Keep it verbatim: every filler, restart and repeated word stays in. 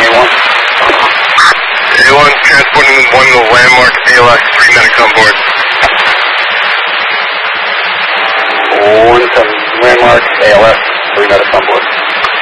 A one. A one, transporting one to landmark, A L S, three medics on board. One to landmark, A L S, three medics on board.